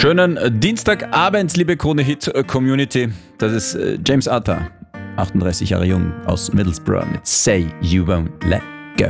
Schönen Dienstagabend, liebe Krone-Hit-Community. Das ist James Arthur, 38 Jahre jung, aus Middlesbrough mit Say You Won't Let